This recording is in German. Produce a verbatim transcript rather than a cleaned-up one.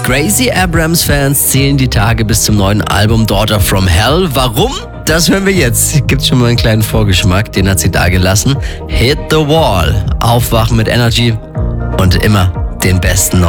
Gracie Abrams-Fans zählen die Tage bis zum neuen Album Daughter from Hell. Warum? Das hören wir jetzt. Gibt's schon mal einen kleinen Vorgeschmack, den hat sie da gelassen. Hit the Wall. Aufwachen mit Energy und immer den besten